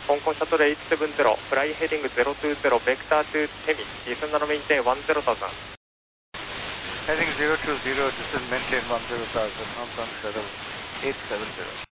香港シャトル870、フライヘディング020、ベクター2ヘミ、descend and maintain 10,000。 Heading 020, descend maintain 10,000, Hong Kong Shuttle 870.